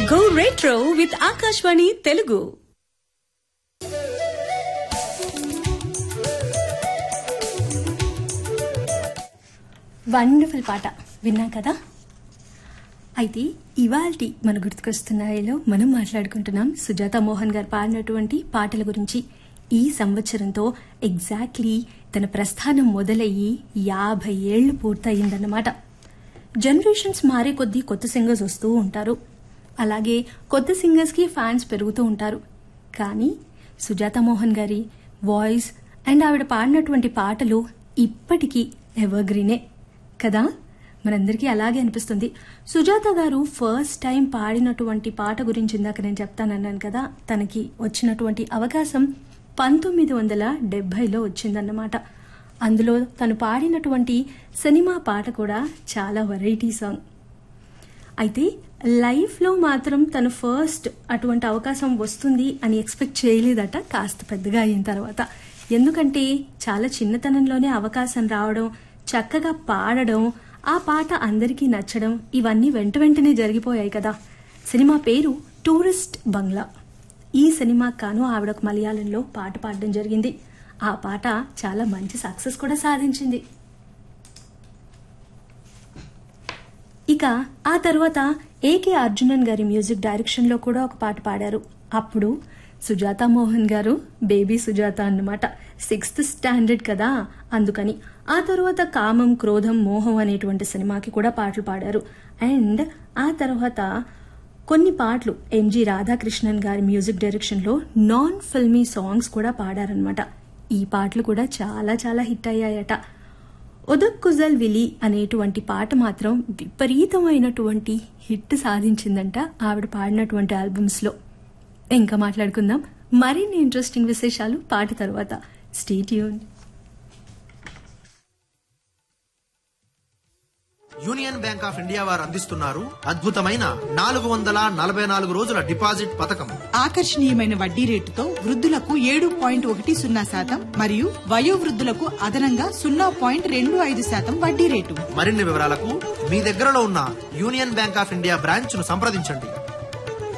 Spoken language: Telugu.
Go Retro with Akashvani Telugu. Wonderful పాట విన్నాం కదా. అయితే ఇవాల్టి మన గుర్తుకొస్తున్నాయిలో మనం మాట్లాడుకుంటున్నాం సుజాత మోహన్ గారు పాడినటువంటి పాటల గురించి. ఈ సంవత్సరంతో ఎగ్జాక్ట్లీ తన ప్రస్థానం మొదలయ్యి 50 ఏళ్లు పూర్తయిందన్నమాట. జనరేషన్స్ మారే కొద్దీ కొత్త సింగర్స్ వస్తూ ఉంటారు, అలాగే కొత్త సింగర్స్ కి ఫ్యాన్స్ పెరుగుతూ ఉంటారు. కానీ సుజాత మోహన్ గారి వాయిస్ అండ్ ఆవిడ పాడినటువంటి పాటలు ఇప్పటికీ ఎవర్ గ్రీనే కదా. మనందరికీ అలాగే అనిపిస్తుంది. సుజాత గారు ఫస్ట్ టైం పాడినటువంటి పాట గురించి ఇందాక నేను చెప్తానన్నాను కదా, తనకి వచ్చినటువంటి అవకాశం 1970లో వచ్చిందన్నమాట. అందులో తను పాడినటువంటి సినిమా పాట కూడా చాలా వెరైటీ సాంగ్. అయితే లైఫ్లో మాత్రం తను ఫస్ట్ అటువంటి అవకాశం వస్తుంది అని ఎక్స్పెక్ట్ చేయలేదట కాస్త పెద్దగా అయిన తర్వాత. ఎందుకంటే చాలా చిన్నతనంలోనే అవకాశం రావడం, చక్కగా పాడడం, ఆ పాట అందరికీ నచ్చడం, ఇవన్నీ వెంటనే జరిగిపోయాయి కదా. సినిమా పేరు టూరిస్ట్ బంగ్లా. ఈ సినిమాకు కాను ఆవిడకు మలయాళంలో పాట పాడడం జరిగింది. ఆ పాట చాలా మంచి సక్సెస్ కూడా సాధించింది. ఇక ఆ తర్వాత ఏకే అర్జునన్ గారి మ్యూజిక్ డైరెక్షన్ లో కూడా ఒక పాట పాడారు. అప్పుడు సుజాత మోహన్ గారు బేబీ సుజాత అన్నమాట, 6th స్టాండర్డ్ కదా, అందుకని. ఆ తర్వాత కామం, క్రోధం, మోహం అనేటువంటి సినిమాకి కూడా పాటలు పాడారు. అండ్ ఆ తర్వాత కొన్ని పాటలు ఎంజి రాధాకృష్ణన్ గారి మ్యూజిక్ డైరెక్షన్ లో నాన్ ఫిల్మీ సాంగ్స్ కూడా పాడారనమాట. ఈ పాటలు కూడా చాలా చాలా హిట్ అయ్యాయట. ఉదక్కుజల్ విలి అనేటువంటి పాట మాత్రం విపరీతమైనటువంటి హిట్ సాధించిందంట ఆవిడ పాడినటువంటి ఆల్బమ్స్ లో. ఇంకా మాట్లాడుకుందాం మరిన్ని ఇంట్రెస్టింగ్ విశేషాలు పాట తర్వాత. Stay tuned. Union bank of India వారు అందిస్తున్నారు అద్భుతమైన 444 రోజుల డిపాజిట్ పథకం. ఆకర్షణీయమైన వడ్డీ రేటుతో వృద్ధులకు 7.10% మరియు వయోవృద్ధులకు అదనంగా 0.25% వడ్డీ రేటు. మరిన్ని వివరాలకు మీ దగ్గరలో ఉన్న union bank of India branch ను సంప్రదించండి.